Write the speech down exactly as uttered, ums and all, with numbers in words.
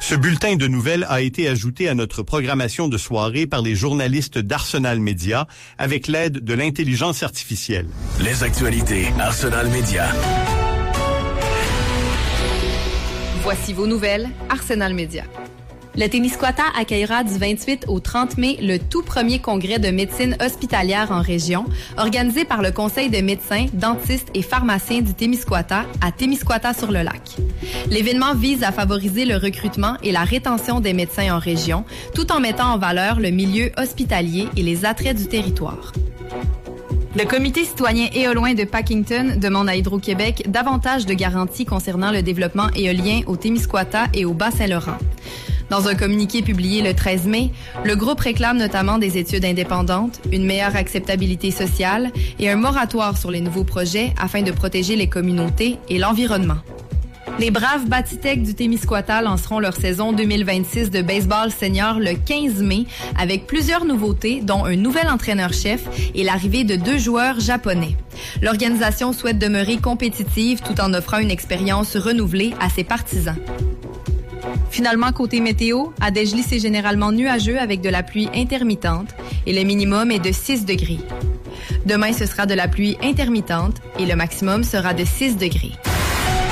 Ce bulletin de nouvelles a été ajouté à notre programmation de soirée par les journalistes d'Arsenal Média avec l'aide de l'intelligence artificielle. Les actualités Arsenal Média. Voici vos nouvelles Arsenal Média. Le Témiscouata accueillera du vingt-huit au trente mai le tout premier congrès de médecine hospitalière en région, organisé par le Conseil de médecins, dentistes et pharmaciens du Témiscouata à Témiscouata-sur-le-Lac. L'événement vise à favoriser le recrutement et la rétention des médecins en région, tout en mettant en valeur le milieu hospitalier et les attraits du territoire. Le comité citoyen éolien de Packington demande à Hydro-Québec davantage de garanties concernant le développement éolien au Témiscouata et au Bas-Saint-Laurent. Dans un communiqué publié le treize mai, le groupe réclame notamment des études indépendantes, une meilleure acceptabilité sociale et un moratoire sur les nouveaux projets afin de protéger les communautés et l'environnement. Les braves Batitech du Témiscouata lanceront leur saison deux mille vingt-six de baseball senior le quinze mai avec plusieurs nouveautés, dont un nouvel entraîneur-chef et l'arrivée de deux joueurs japonais. L'organisation souhaite demeurer compétitive tout en offrant une expérience renouvelée à ses partisans. Finalement, côté météo, à Dejli, c'est généralement nuageux avec de la pluie intermittente et le minimum est de six degrés. Demain, ce sera de la pluie intermittente et le maximum sera de six degrés.